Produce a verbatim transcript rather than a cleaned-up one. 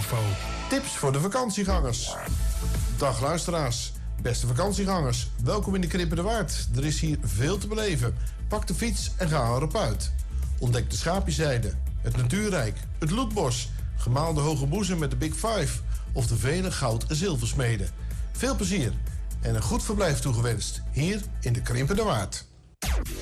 info. Tips voor de vakantiegangers. Dag luisteraars, beste vakantiegangers. Welkom in de Krimpende Waard. Er is hier veel te beleven. Pak de fiets en ga erop uit. Ontdek de Schaapjeszijde, het Natuurrijk, het Loetbos, gemaalde Hoge Boezem met de Big Five of de vele goud- en zilversmeden. Veel plezier en een goed verblijf toegewenst hier in de Krimpende Waard.